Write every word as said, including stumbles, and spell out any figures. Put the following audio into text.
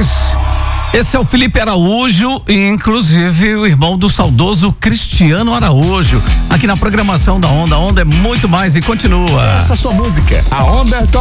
Gomes. Esse é o Felipe Araújo, inclusive o irmão do saudoso Cristiano Araújo, aqui na programação da Onda. A Onda é muito mais e continua. Essa é a sua música. A Onda